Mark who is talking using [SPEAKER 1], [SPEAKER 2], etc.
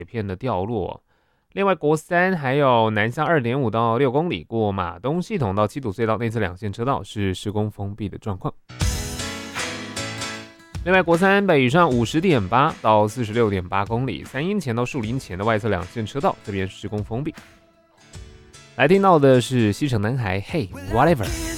[SPEAKER 1] 片的掉落。另外，国三还有南向2.5到6公里过马东系统到七堵隧道内侧两线车道是施工封闭的状况。另外，国三北上50.8到46.8公里，三鹰前到树林前的外侧两线车道这边施工封闭。来听到的是西城男孩 Hey Whatever。